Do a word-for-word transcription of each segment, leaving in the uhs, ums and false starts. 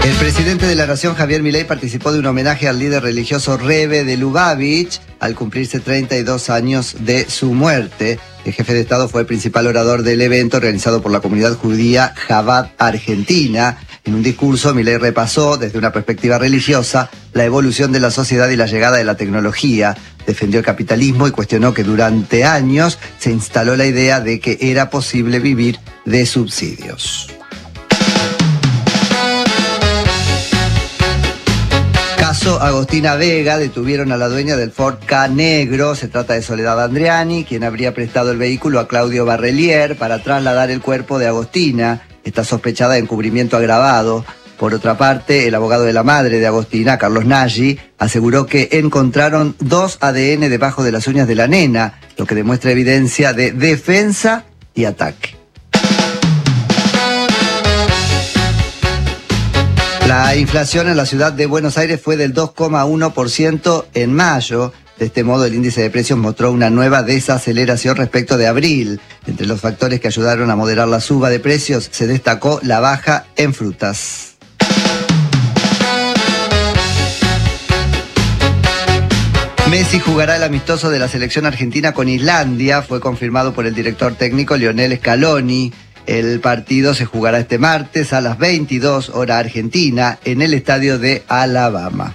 El presidente de la Nación, Javier Milei, participó de un homenaje al líder religioso Rebbe de Lubavitch al cumplirse treinta y dos años de su muerte. El jefe de Estado fue el principal orador del evento organizado por la comunidad judía Chabad Argentina. En un discurso, Milei repasó, desde una perspectiva religiosa, la evolución de la sociedad y la llegada de la tecnología. Defendió el capitalismo y cuestionó que durante años se instaló la idea de que era posible vivir de subsidios. Caso Agostina Vega, detuvieron a la dueña del Ford Ka negro. Se trata de Soledad Andriani, quien habría prestado el vehículo a Claudio Barrelier para trasladar el cuerpo de Agostina. Está sospechada de encubrimiento agravado. Por otra parte, el abogado de la madre de Agostina, Carlos Nagy, aseguró que encontraron dos A D N debajo de las uñas de la nena, lo que demuestra evidencia de defensa y ataque. La inflación en la ciudad de Buenos Aires fue del dos coma uno por ciento en mayo. De este modo, el índice de precios mostró una nueva desaceleración respecto de abril. Entre los factores que ayudaron a moderar la suba de precios, se destacó la baja en frutas. Messi jugará el amistoso de la selección argentina con Islandia. Fue confirmado por el director técnico Lionel Scaloni. El partido se jugará este martes a las veintidós hora argentina en el estadio de Alabama.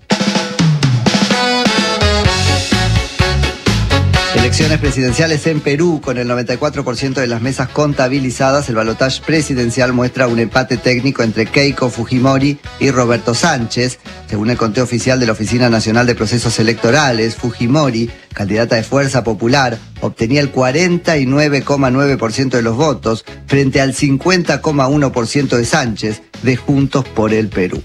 Elecciones presidenciales en Perú. Con el noventa y cuatro por ciento de las mesas contabilizadas, el balotaje presidencial muestra un empate técnico entre Keiko Fujimori y Roberto Sánchez. Según el conteo oficial de la Oficina Nacional de Procesos Electorales, Fujimori, candidata de Fuerza Popular, obtenía el cuarenta y nueve coma nueve por ciento de los votos frente al cincuenta coma uno por ciento de Sánchez, de Juntos por el Perú.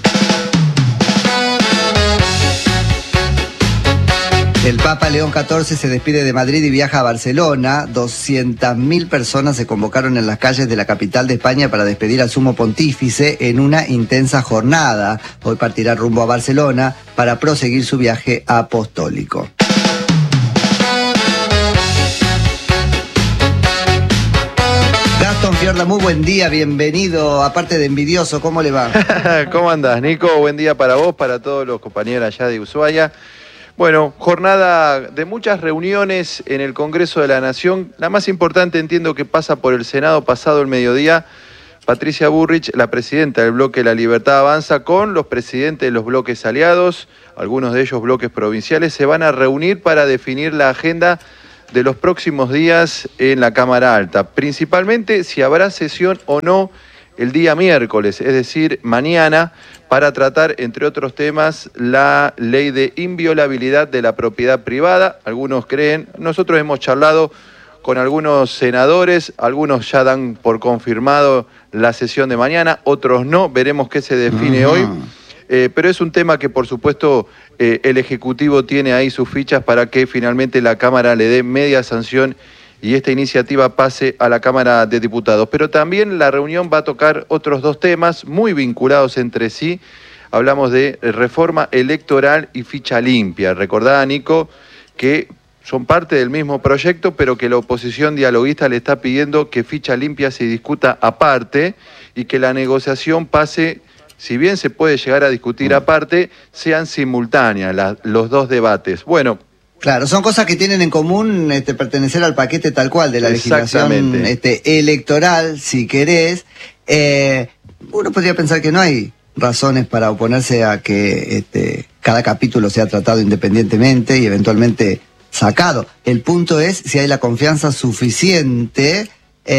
El Papa León catorce se despide de Madrid y viaja a Barcelona. doscientas mil personas se convocaron en las calles de la capital de España para despedir al sumo pontífice en una intensa jornada. Hoy partirá rumbo a Barcelona para proseguir su viaje apostólico. Gastón Fiorda, muy buen día, bienvenido. Aparte de envidioso, ¿cómo le va? ¿Cómo andás, Nico? Buen día para vos, para todos los compañeros allá de Ushuaia. Bueno, jornada de muchas reuniones en el Congreso de la Nación. La más importante entiendo que pasa por el Senado pasado el mediodía. Patricia Bullrich, la presidenta del bloque La Libertad Avanza, con los presidentes de los bloques aliados, algunos de ellos bloques provinciales, se van a reunir para definir la agenda de los próximos días en la Cámara Alta. Principalmente si habrá sesión o no el día miércoles, es decir, mañana, para tratar, entre otros temas, la ley de inviolabilidad de la propiedad privada. Algunos creen, nosotros hemos charlado con algunos senadores, algunos ya dan por confirmado la sesión de mañana, otros no, veremos qué se define uh-huh. hoy. Eh, pero es un tema que, por supuesto, eh, el Ejecutivo tiene ahí sus fichas para que finalmente la Cámara le dé media sanción y esta iniciativa pase a la Cámara de Diputados. Pero también la reunión va a tocar otros dos temas muy vinculados entre sí. Hablamos de reforma electoral y ficha limpia. Recordá, Nico, que son parte del mismo proyecto, pero que la oposición dialoguista le está pidiendo que ficha limpia se discuta aparte y que la negociación pase, si bien se puede llegar a discutir aparte, sean simultáneas la, los dos debates. Bueno, claro, son cosas que tienen en común este, pertenecer al paquete tal cual de la legislación este, electoral, si querés. Eh, uno podría pensar que no hay razones para oponerse a que este, cada capítulo sea tratado independientemente y eventualmente sacado. El punto es si hay la confianza suficiente,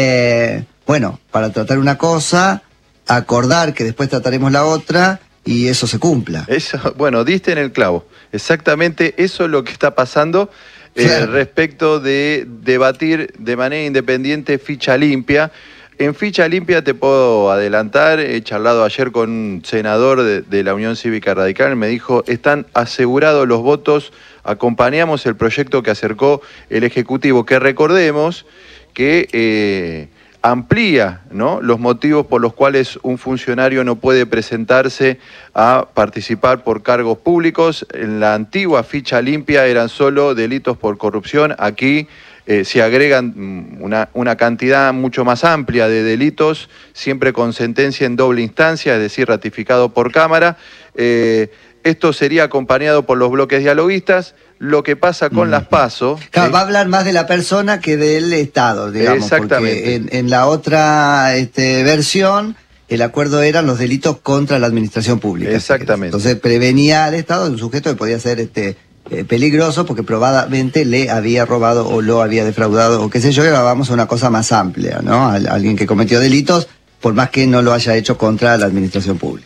eh, bueno, para tratar una cosa, acordar que después trataremos la otra y eso se cumpla. Eso, bueno, diste en el clavo. Exactamente eso es lo que está pasando eh, claro. respecto de debatir de manera independiente ficha limpia. En ficha limpia te puedo adelantar, he charlado ayer con un senador de, de la Unión Cívica Radical, me dijo, están asegurados los votos, acompañamos el proyecto que acercó el Ejecutivo, que recordemos que eh, amplía, ¿no?, los motivos por los cuales un funcionario no puede presentarse a participar por cargos públicos. En la antigua ficha limpia eran solo delitos por corrupción, aquí eh, se agregan una, una cantidad mucho más amplia de delitos, siempre con sentencia en doble instancia, es decir, ratificado por Cámara. Eh, esto sería acompañado por los bloques dialoguistas. Lo que pasa con mm. las PASO... Claro, ¿sí? Va a hablar más de la persona que del Estado, digamos. Exactamente. Porque en, en la otra este, versión, el acuerdo eran los delitos contra la administración pública. Exactamente. Entonces prevenía al Estado de un sujeto que podía ser este, eh, peligroso porque probadamente le había robado o lo había defraudado o qué sé yo, que vamos a una cosa más amplia, ¿no? A, a alguien que cometió delitos, por más que no lo haya hecho contra la administración pública.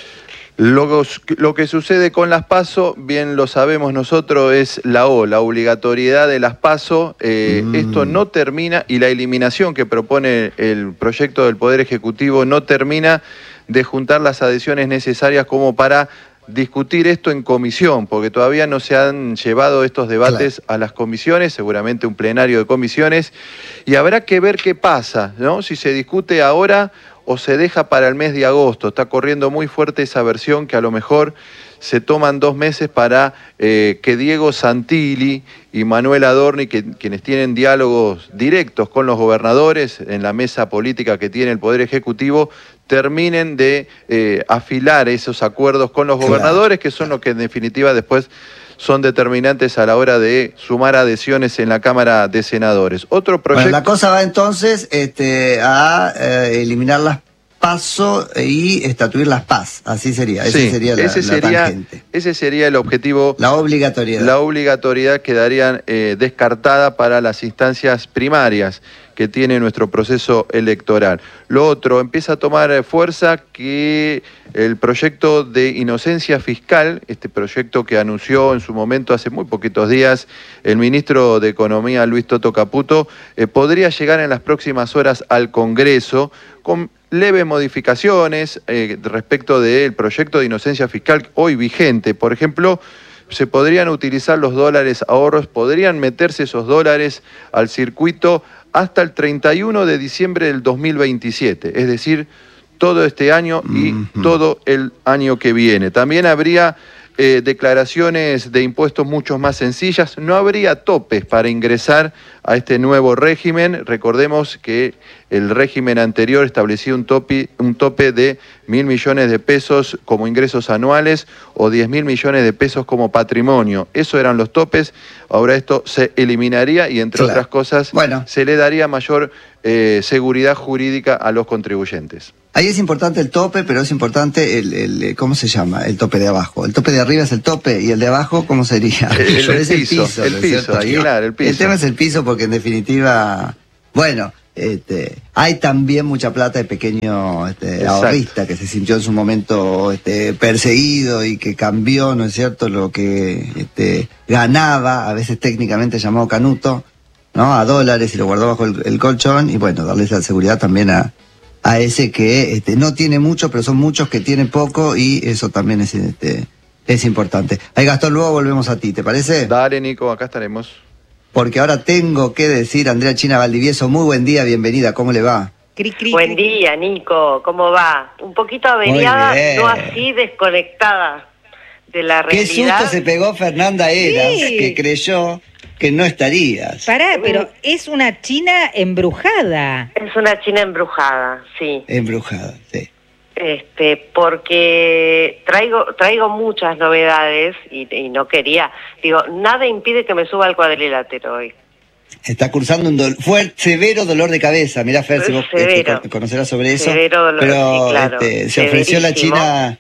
Lo, lo que sucede con las PASO, bien lo sabemos nosotros, es la O, la obligatoriedad de las PASO. Eh, mm. Esto no termina, y la eliminación que propone el proyecto del Poder Ejecutivo no termina de juntar las adhesiones necesarias como para discutir esto en comisión, porque todavía no se han llevado estos debates claro. a las comisiones, seguramente un plenario de comisiones, y habrá que ver qué pasa, ¿no? Si se discute ahora o se deja para el mes de agosto. Está corriendo muy fuerte esa versión que a lo mejor se toman dos meses para eh, que Diego Santilli y Manuel Adorni, que, quienes tienen diálogos directos con los gobernadores en la mesa política que tiene el Poder Ejecutivo, terminen de eh, afilar esos acuerdos con los gobernadores, que son los que en definitiva después son determinantes a la hora de sumar adhesiones en la Cámara de Senadores. Otro proyecto... Bueno, la cosa va entonces este, a eh, eliminar las PASO y estatuir las PAS, así sería, ese sí, sería la, ese la sería, tangente. Ese sería el objetivo. La obligatoriedad. La obligatoriedad quedaría eh, descartada para las instancias primarias que tiene nuestro proceso electoral. Lo otro, empieza a tomar fuerza que el proyecto de inocencia fiscal, este proyecto que anunció en su momento hace muy poquitos días el ministro de Economía Luis Toto Caputo, eh, podría llegar en las próximas horas al Congreso con leves modificaciones eh, respecto del proyecto de inocencia fiscal hoy vigente. Por ejemplo, se podrían utilizar los dólares ahorros, podrían meterse esos dólares al circuito hasta el treinta y uno de diciembre del dos mil veintisiete, es decir, todo este año y mm-hmm. todo el año que viene. También habría eh, declaraciones de impuestos mucho más sencillas, no habría topes para ingresar a este nuevo régimen. Recordemos que el régimen anterior establecía un tope, un tope de mil millones de pesos como ingresos anuales o diez mil millones de pesos como patrimonio. Esos eran los topes. Ahora esto se eliminaría y, entre claro. otras cosas, bueno. se le daría mayor eh, seguridad jurídica a los contribuyentes. Ahí es importante el tope, pero es importante el, el, ¿cómo se llama? El tope de abajo. El tope de arriba es el tope y el de abajo, ¿cómo sería? El, el, el, es piso, el piso. El piso, Ahí, claro, el piso. El tema es el piso porque en definitiva, bueno, este, hay también mucha plata de pequeño este, ahorrista que se sintió en su momento este, perseguido y que cambió, ¿no es cierto?, lo que este, ganaba, a veces técnicamente llamado canuto, ¿no?, a dólares y lo guardó bajo el, el colchón y bueno, darles la seguridad también a a ese que este, no tiene mucho, pero son muchos que tienen poco y eso también es, este, es importante. Ahí, Gastón, luego volvemos a ti, ¿te parece? Dale, Nico, acá estaremos. Porque ahora tengo que decir, Andrea China Valdivieso, muy buen día, bienvenida, ¿cómo le va? Cri, cri, buen cri. día, Nico, ¿cómo va? Un poquito averiada, no así desconectada de la realidad. Qué susto se pegó Fernanda Eras, sí. que creyó que no estarías. Pará, pero es una China embrujada. Es una China embrujada, sí. Embrujada, sí. Este, porque traigo traigo muchas novedades y, y no quería, digo, nada impide que me suba al cuadrilátero hoy. Está cursando un dolor, fue severo dolor de cabeza, mirá Fer, si vos este, conocerás sobre eso. Severo dolor, pero sí, claro, este, se ofreció la China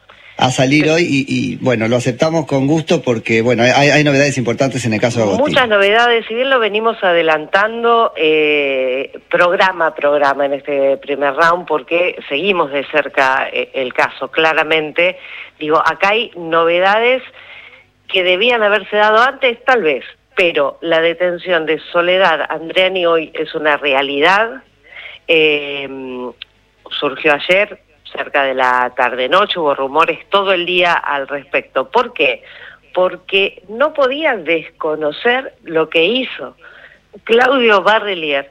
a salir hoy y, y bueno, lo aceptamos con gusto porque bueno, hay, hay novedades importantes en el caso de Agostín. Muchas novedades, si bien lo venimos adelantando eh, programa a programa en este primer round porque seguimos de cerca eh, el caso, claramente. Digo, acá hay novedades que debían haberse dado antes, tal vez, pero la detención de Soledad Andreani hoy es una realidad. Eh, surgió ayer, cerca de la tarde-noche, hubo rumores todo el día al respecto. ¿Por qué? Porque no podía desconocer lo que hizo Claudio Barrelier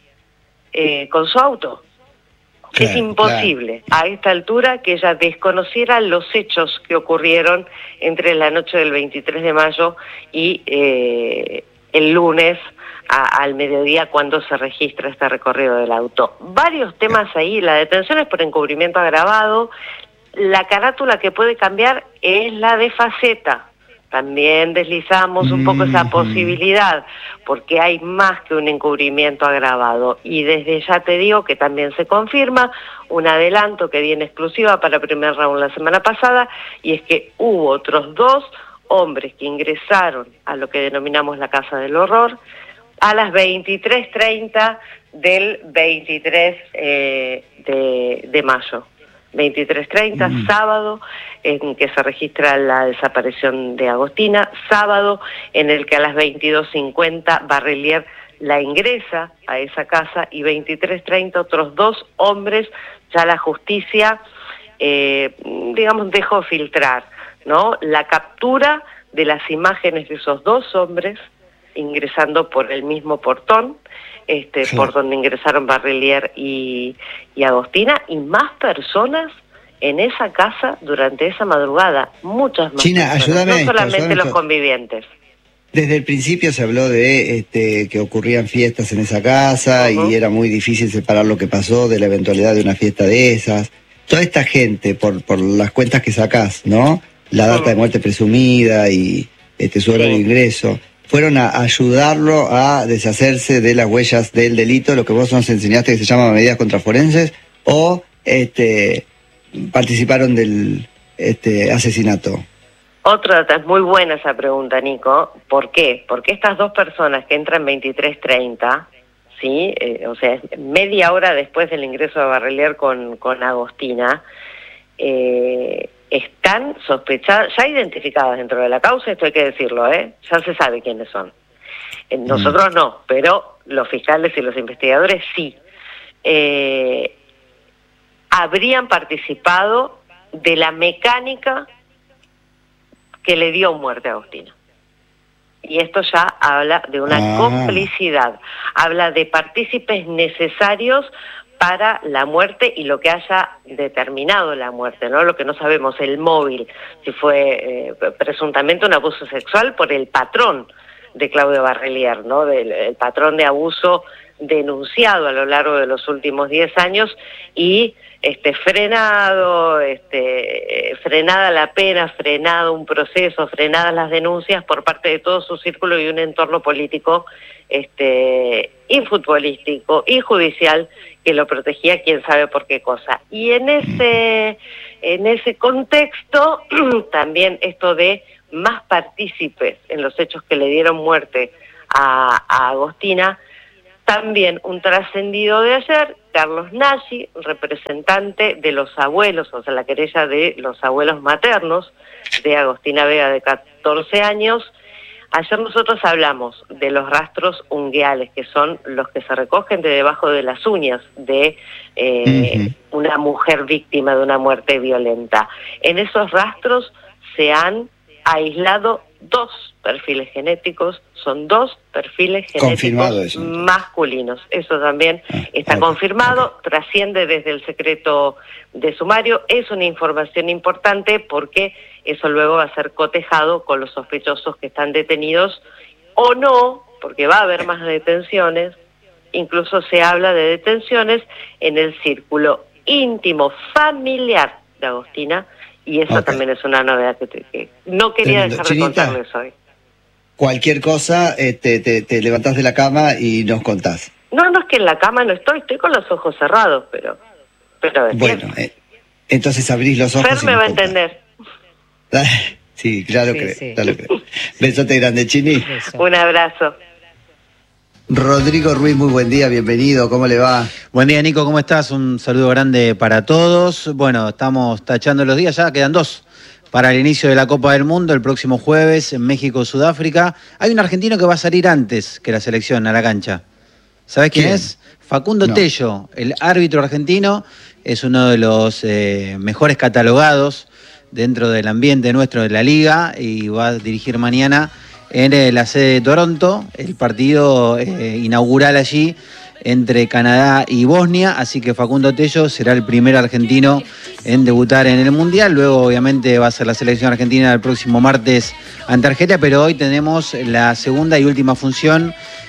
eh, con su auto. Claro, es imposible claro. a esta altura que ella desconociera los hechos que ocurrieron entre la noche del veintitrés de mayo y eh, el lunes a, al mediodía cuando se registra este recorrido del auto. Varios temas ahí, la detención es por encubrimiento agravado, la carátula que puede cambiar es la de faceta. También deslizamos un poco esa posibilidad, porque hay más que un encubrimiento agravado. Y desde ya te digo que también se confirma un adelanto que viene exclusiva para primer round la semana pasada, y es que hubo otros dos hombres que ingresaron a lo que denominamos la Casa del Horror a las veintitrés treinta del veintitrés eh, de, de mayo. veintitrés treinta, mm. sábado, en que se registra la desaparición de Agostina, sábado en el que a las veintidós cincuenta Barrelier la ingresa a esa casa, y veintitrés treinta otros dos hombres, ya la justicia, eh, digamos, dejó filtrar, ¿no?, la captura de las imágenes de esos dos hombres ingresando por el mismo portón, este, sí. por donde ingresaron Barrelier y, y Agostina, y más personas en esa casa durante esa madrugada, muchas más China, personas, ayúdame no esto, solamente ayúdame los esto. convivientes. Desde el principio se habló de este, que ocurrían fiestas en esa casa, uh-huh. y era muy difícil separar lo que pasó de la eventualidad de una fiesta de esas. Toda esta gente, por, por las cuentas que sacás, ¿no?, la data uh-huh. de muerte presumida y este, su hora sí. de ingreso, fueron a ayudarlo a deshacerse de las huellas del delito, lo que vos nos enseñaste que se llama medidas contraforenses, o este, participaron del este, asesinato. Otra, es muy buena esa pregunta, Nico. ¿Por qué? Porque estas dos personas que entran veintitrés treinta, ¿sí? Eh, o sea, media hora después del ingreso de Barrelier con, con Agostina, eh, están sospechadas, ya identificadas dentro de la causa, esto hay que decirlo, ¿eh? Ya se sabe quiénes son. Eh, nosotros mm. no, pero los fiscales y los investigadores sí. Eh, habrían participado de la mecánica que le dio muerte a Agostina. Y esto ya habla de una ah. complicidad, habla de partícipes necesarios para la muerte y lo que haya determinado la muerte, ¿no? Lo que no sabemos, el móvil, si fue eh, presuntamente un abuso sexual por el patrón de Claudio Barrelier, ¿no?, del el patrón de abuso denunciado a lo largo de los últimos diez años, y este frenado, este frenada la pena, frenado un proceso, frenadas las denuncias por parte de todo su círculo y un entorno político este y futbolístico y judicial que lo protegía, quién sabe por qué cosa. Y en ese en ese contexto también esto de más partícipes en los hechos que le dieron muerte a, a Agostina. También un trascendido de ayer, Carlos Nagy, representante de los abuelos, o sea, la querella de los abuelos maternos de Agostina Vega, de catorce años. Ayer nosotros hablamos de los rastros unguiales, que son los que se recogen de debajo de las uñas de eh, uh-huh. una mujer víctima de una muerte violenta. En esos rastros se han aislado dos perfiles genéticos, son dos perfiles genéticos masculinos. Eso también ah, está okay, confirmado, okay. trasciende desde el secreto de sumario. Es una información importante porque eso luego va a ser cotejado con los sospechosos que están detenidos o no, porque va a haber más detenciones. Incluso se habla de detenciones en el círculo íntimo familiar de Agostina, y eso okay. también es una novedad que, te, que no quería dejar de contarles hoy. Cualquier cosa, eh, te, te, te levantás de la cama y nos contás. No, no es que en la cama no estoy, estoy con los ojos cerrados, pero... pero bueno, eh, entonces abrís los ojos. Fer y me va a contás. entender. Sí, claro sí, que sí. claro que. Besote grande, Chini. Beso. Un abrazo. Rodrigo Ruiz, muy buen día, bienvenido, ¿cómo le va? Buen día, Nico, ¿cómo estás? Un saludo grande para todos. Bueno, estamos tachando los días, ya quedan dos para el inicio de la Copa del Mundo, el próximo jueves en México-Sudáfrica. Hay un argentino que va a salir antes que la selección a la cancha. ¿Sabés quién, quién es? Facundo no. Tello, el árbitro argentino, es uno de los eh, mejores catalogados dentro del ambiente nuestro de la liga y va a dirigir mañana en la sede de Toronto, el partido eh, inaugural allí entre Canadá y Bosnia, así que Facundo Tello será el primer argentino en debutar en el Mundial. Luego obviamente va a ser la selección argentina el próximo martes ante Argelia, pero hoy tenemos la segunda y última función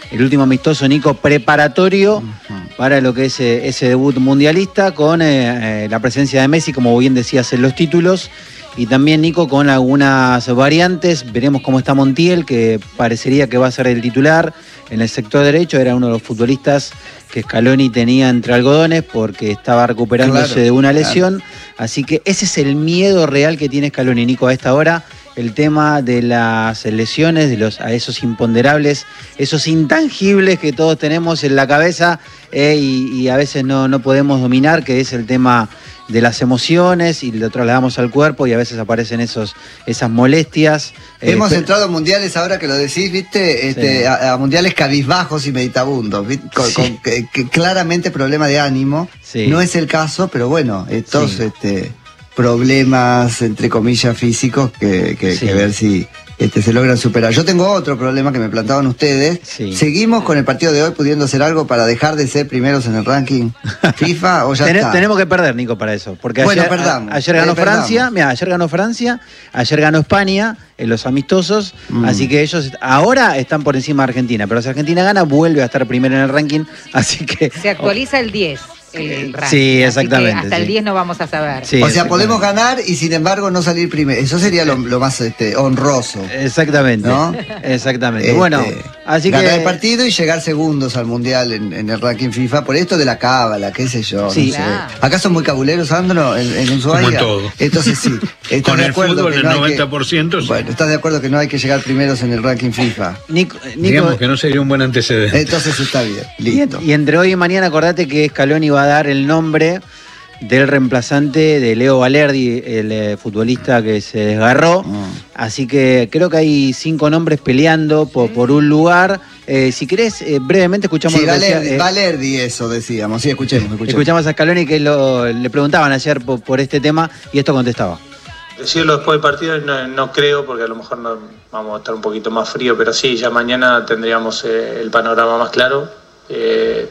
el último amistoso, Nico, preparatorio uh-huh. para lo que es eh, ese debut mundialista con eh, eh, la presencia de Messi, como bien decías en los títulos. Y también, Nico, con algunas variantes. Veremos cómo está Montiel, que parecería que va a ser el titular en el sector derecho. Era uno de los futbolistas que Scaloni tenía entre algodones porque estaba recuperándose claro, de una lesión. Claro. Así que ese es el miedo real que tiene Scaloni, Nico, a esta hora. El tema de las lesiones, de los, a esos imponderables, esos intangibles que todos tenemos en la cabeza eh, y, y a veces no, no podemos dominar, que es el tema de las emociones y lo trasladamos al cuerpo y a veces aparecen esos, esas molestias. Hemos eh, entrado a mundiales ahora que lo decís, ¿viste? Este, sí. a, a mundiales cabizbajos y meditabundos, con, sí. con que, que claramente problema de ánimo. Sí. No es el caso, pero bueno, estos sí. este, problemas, entre comillas, físicos que, que, sí. que ver si... Este, se logran superar. Yo tengo otro problema que me plantaban ustedes. Sí. ¿Seguimos con el partido de hoy pudiendo hacer algo para dejar de ser primeros en el ranking FIFA o ya Ten, está? Tenemos que perder, Nico, para eso. Porque bueno, ayer, perdamos, a, ayer ganó eh, Francia, mira, ayer ganó Francia, ayer ganó España en los amistosos, mm. así que ellos ahora están por encima de Argentina, pero si Argentina gana, vuelve a estar primero en el ranking, así que... Se actualiza oh. el diez. El ranking, sí, exactamente. Hasta sí. el diez no vamos a saber. Sí, o sea, podemos ganar y sin embargo no salir primero. Eso sería lo, lo más este, honroso. Exactamente. ¿No? Exactamente. Este, bueno, así ganar que... el partido y llegar segundos al mundial en, en el ranking FIFA. Por esto de la cábala, qué sé yo. Sí, no claro. sé. ¿Acá son muy cabuleros, Sandro, en, en Ushuaia? Como en todo. Entonces sí. ¿Estás Con de el acuerdo fútbol que el no noventa por ciento. Que, sí. Bueno, ¿estás de acuerdo que no hay que llegar primeros en el ranking FIFA? Nico, Nico, Digamos que no sería un buen antecedente. Entonces está bien. Listo. Y, y entre hoy y mañana acordate que Scaloni va a dar el nombre del reemplazante de Leo Valerdi, el eh, futbolista que se desgarró. Oh. Así que creo que hay cinco nombres peleando por, por un lugar. Eh, si querés, eh, brevemente escuchamos... Sí, lo que Valerdi, decía, eh, Valerdi, eso decíamos. Sí, escuchemos, escuchemos. Escuchamos a Scaloni que lo, le preguntaban ayer por, por este tema y esto contestaba. Decirlo después del partido no, no creo, porque a lo mejor no, vamos a estar un poquito más frío, pero sí, ya mañana tendríamos eh, el panorama más claro. Eh,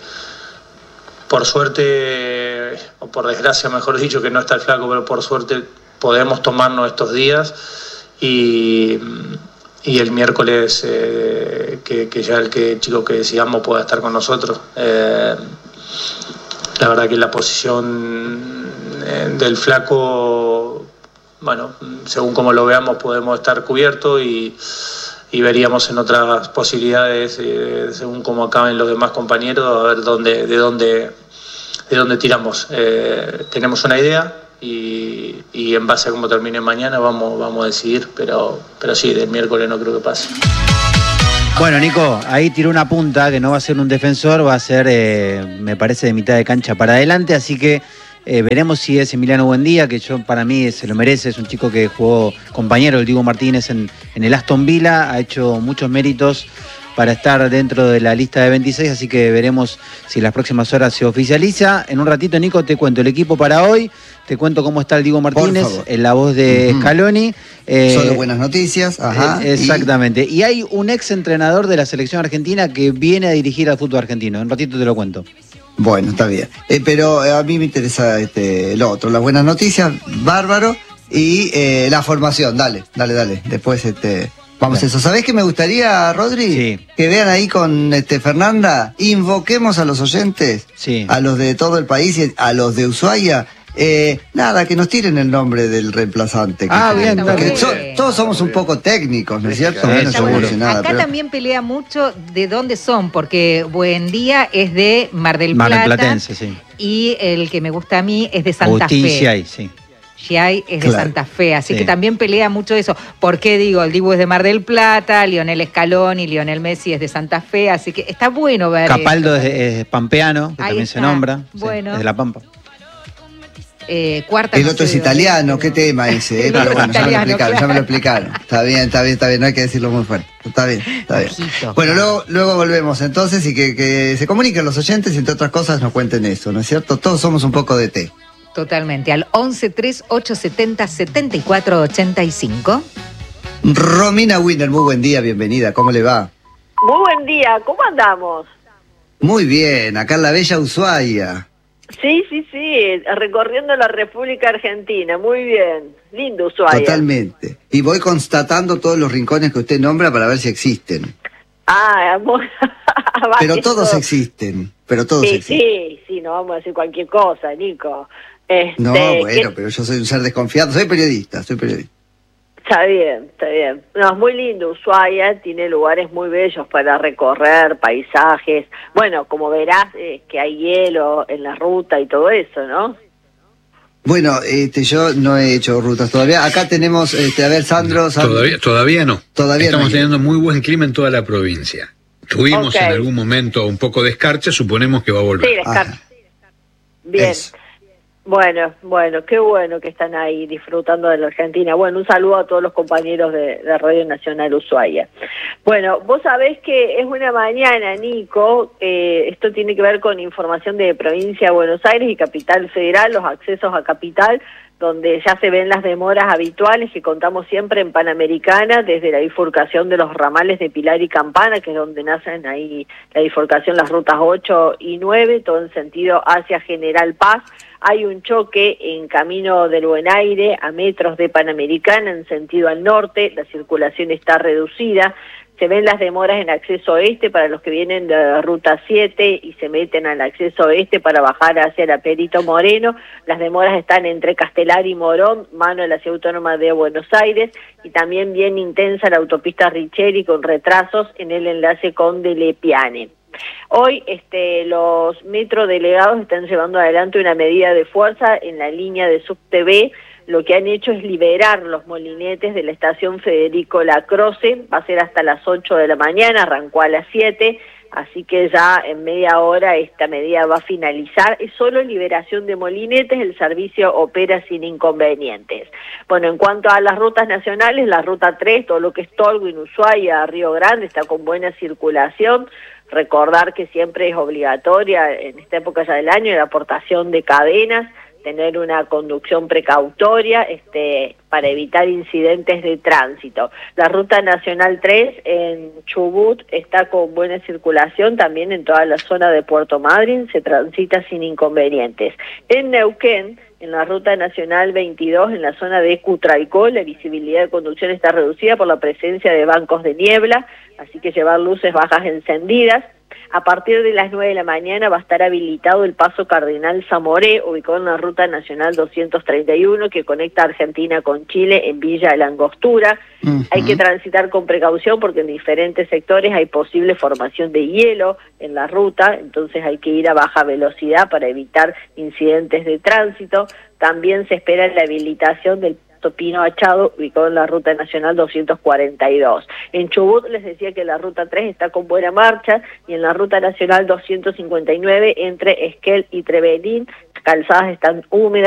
Por suerte, o por desgracia mejor dicho, que no está el flaco, pero por suerte podemos tomarnos estos días y, y el miércoles eh, que, que ya el que chico que decidamos pueda estar con nosotros. Eh, la verdad que la posición del flaco, bueno, según como lo veamos podemos estar cubiertos y y veríamos en otras posibilidades, eh, según cómo acaben los demás compañeros, a ver dónde, de dónde, de dónde tiramos. Eh, tenemos una idea y, y en base a cómo termine mañana vamos, vamos a decidir, pero, pero sí, del miércoles no creo que pase. Bueno, Nico, ahí tiró una punta que no va a ser un defensor, va a ser, eh, me parece, de mitad de cancha para adelante, así que Eh, veremos si es Emiliano Buendía, que yo para mí se lo merece, es un chico que jugó compañero del Diego Martínez en, en el Aston Villa, ha hecho muchos méritos para estar dentro de la lista de veintiséis, así que veremos si en las próximas horas se oficializa. En un ratito, Nico, te cuento el equipo para hoy, te cuento cómo está el Diego Martínez, en la voz de uh-huh. Scaloni. Eh, Solo buenas noticias, ajá. Eh, exactamente. Y... y hay un ex entrenador de la selección argentina que viene a dirigir al fútbol argentino. En un ratito te lo cuento. Bueno, está bien. Eh, pero a mí me interesa este, lo otro, las buenas noticias, bárbaro, y eh, la formación, dale, dale, dale. Después este, vamos a eso. ¿Sabés qué me gustaría, Rodri? Sí. Que vean ahí con este, Fernanda, invoquemos a los oyentes, sí. a los de todo el país y a los de Ushuaia. Eh, nada, que nos tiren el nombre del reemplazante. Ah, que, bien, porque bien. So, todos somos un poco técnicos, ¿no es cierto? Sí, Menos seguro. nada, Acá pero... también pelea mucho de dónde son, porque Buendía es de Mar del Plata. Mar del Platense, sí. Y el que me gusta a mí es de Santa Agustín Fe. Giai, sí. Giai es claro. de Santa Fe, así sí. que también pelea mucho eso. ¿Por qué digo? El Dibu es de Mar del Plata, Lionel Scaloni, Lionel Messi es de Santa Fe, así que está bueno ver Capaldo eso. es, es pampeano, que Ahí también está. se nombra. Bueno. Sí, es de La Pampa. Eh, cuarta el no otro sé es de italiano, dónde, qué pero... tema ese, eh, El pero otro bueno, es ya me lo italiano, explicaron, claro. ya me lo explicaron. Está bien, está bien, está bien, no hay que decirlo muy fuerte. Está bien, está bien. Ojito. Bueno, luego, luego volvemos entonces y que, que se comuniquen los oyentes y entre otras cosas nos cuenten eso, ¿no es cierto? Todos somos un poco de té. Totalmente, al once tres ocho setenta setenta y cuatro ochenta y cinco. Romina Winner, muy buen día, bienvenida, ¿cómo le va? Muy buen día, ¿cómo andamos? Muy bien, acá en la bella Ushuaia. Sí, sí, sí, recorriendo la República Argentina, muy bien, lindo Ushuaia. Totalmente. Y voy constatando todos los rincones que usted nombra para ver si existen. Ah, amor. Pero todos todo. existen, pero todos sí, existen. Sí, sí, no vamos a decir cualquier cosa, Nico. Este, no, bueno, que... pero yo soy un ser desconfiado, soy periodista, soy periodista. Está bien, está bien. No, es muy lindo Ushuaia, tiene lugares muy bellos para recorrer, paisajes. Bueno, como verás, eh, que hay hielo en la ruta y todo eso, ¿no? Bueno, este, yo no he hecho rutas todavía. Acá tenemos, este, a ver, Sandro... Sandro. Todavía, todavía no. Todavía Estamos no teniendo muy buen clima en toda la provincia. Tuvimos okay. en algún momento un poco de escarcha, suponemos que va a volver. Sí, de escarcha. Bien. Eso. Bueno, bueno, qué bueno que están ahí disfrutando de la Argentina. Bueno, un saludo a todos los compañeros de, de Radio Nacional Ushuaia. Bueno, vos sabés que es una mañana, Nico, eh, esto tiene que ver con información de Provincia de Buenos Aires y Capital Federal, los accesos a Capital, donde ya se ven las demoras habituales que contamos siempre en Panamericana, desde la bifurcación de los ramales de Pilar y Campana, que es donde nacen ahí la bifurcación, las rutas ocho y nueve, todo en sentido hacia General Paz. Hay un choque en Camino del Buen Aire, a metros de Panamericana, en sentido al norte, la circulación está reducida. Se ven las demoras en acceso oeste para los que vienen de la ruta siete y se meten al acceso oeste para bajar hacia la Perito Moreno. Las demoras están entre Castelar y Morón, mano de la Ciudad Autónoma de Buenos Aires, y también bien intensa la autopista Richeri con retrasos en el enlace con Delepiane. Hoy este, los metrodelegados están llevando adelante una medida de fuerza en la línea de Subte B. Lo que han hecho es liberar los molinetes de la estación Federico Lacroce, va a ser hasta las ocho de la mañana, arrancó a las siete, así que ya en media hora esta medida va a finalizar. Es solo liberación de molinetes, el servicio opera sin inconvenientes. Bueno, en cuanto a las rutas nacionales, la ruta tres, todo lo que es Tolwyn, Ushuaia, Río Grande, está con buena circulación. Recordar que siempre es obligatoria en esta época ya del año la aportación de cadenas, tener una conducción precautoria este, para evitar incidentes de tránsito. La Ruta Nacional tres en Chubut está con buena circulación, también en toda la zona de Puerto Madryn se transita sin inconvenientes. En Neuquén, en la Ruta Nacional veintidós, en la zona de Cutralcó, la visibilidad de conducción está reducida por la presencia de bancos de niebla, así que llevar luces bajas encendidas. A partir de las nueve de la mañana va a estar habilitado el paso Cardenal Zamoré, ubicado en la Ruta Nacional doscientos treinta y uno, que conecta Argentina con Chile en Villa de la Angostura. Uh-huh. Hay que transitar con precaución porque en diferentes sectores hay posible formación de hielo en la ruta, entonces hay que ir a baja velocidad para evitar incidentes de tránsito. También se espera la habilitación del Pino Achado, ubicado en la Ruta Nacional doscientos cuarenta y dos. En Chubut les decía que la Ruta tres está con buena marcha, y en la Ruta Nacional doscientos cincuenta y nueve entre Esquel y Trevelín, calzadas están húmedas.